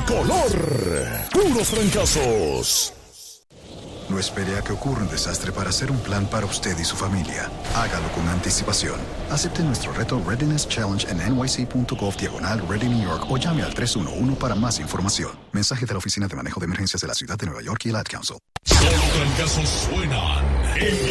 color. Puros trancazos. No espere a que ocurra un desastre para hacer un plan para usted y su familia. Hágalo con anticipación. Acepte nuestro reto Readiness Challenge en nyc.gov/Ready New York o llame al 311 para más información. Mensaje de la Oficina de Manejo de Emergencias de la Ciudad de Nueva York y el Ad Council. Solo trancazos suenan.